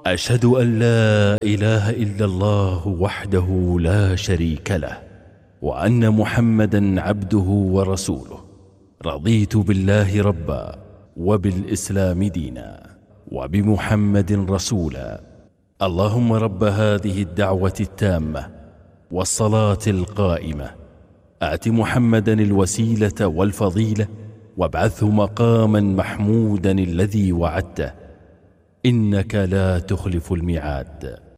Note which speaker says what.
Speaker 1: أشهد أن لا إله إلا الله وحده لا شريك له، وأن محمدا عبده ورسوله. رضيت بالله ربا، وبالإسلام دينا، وبمحمد رسولا. اللهم رب هذه الدعوة التامة والصلاة القائمة، آت محمدا الوسيلة والفضيلة، وابعثه مقاما محمودا الذي وعدته، إنك لا تخلف الميعاد.